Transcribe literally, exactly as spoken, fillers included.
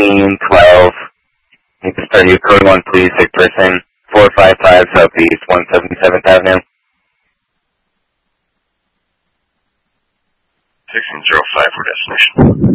fifteen twelve. Need to start your code one, please. Sick person, four five five Southeast, one seventy-seventh Avenue. sixteen zero five for destination.